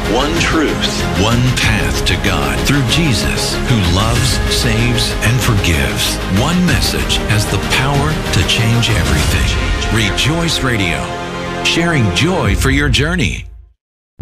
One truth, one path to God through Jesus, who loves, saves, and forgives. One message has the power to change everything. Rejoice Radio, sharing joy for your journey.